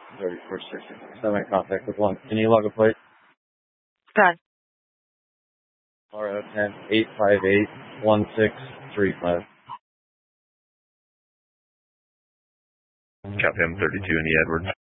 3460. I'm in contact with one. Can you log a plate? Done. RO 10 858 1635. Cap M 32 in the Edwards.